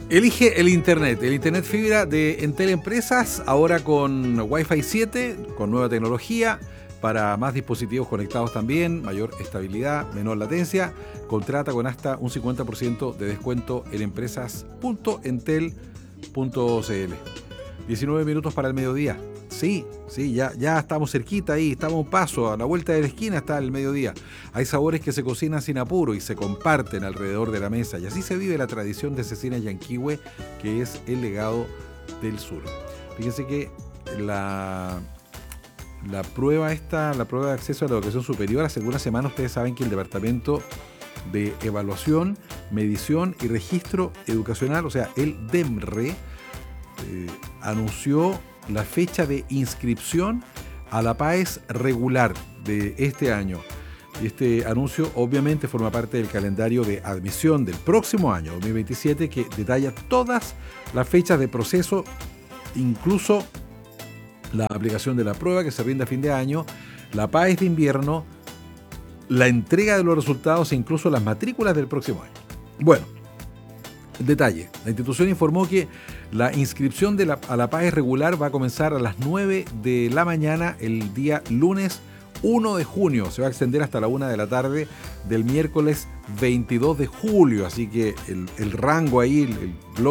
Elige el Internet fibra de Entel Empresas, ahora con Wi-Fi 7, con nueva tecnología, para más dispositivos conectados también, mayor estabilidad, menor latencia. Contrata con hasta un 50% de descuento en empresas.entel.cl. 19 minutos para el mediodía. Sí, ya estamos cerquita ahí, estamos a un paso, a la vuelta de la esquina está el mediodía. Hay sabores que se cocinan sin apuro y se comparten alrededor de la mesa, y así se vive la tradición de Cecina Yanquihue, que es el legado del sur. Fíjense que la prueba de acceso a la educación superior, hace algunas semanas ustedes saben que el Departamento de Evaluación, Medición y Registro Educacional, o sea, el DEMRE, anunció la fecha de inscripción a la PAES regular de este año. Y este anuncio obviamente forma parte del calendario de admisión del próximo año, 2027, que detalla todas las fechas de proceso, incluso la aplicación de la prueba que se rinde a fin de año, la PAES de invierno, la entrega de los resultados e incluso las matrículas del próximo año. Bueno, detalle, la institución informó que la inscripción a la PAES regular va a comenzar a las 9 de la mañana el día lunes 1 de junio. Se va a extender hasta la 1 de la tarde del miércoles 22 de julio. Así que el rango ahí, el bloque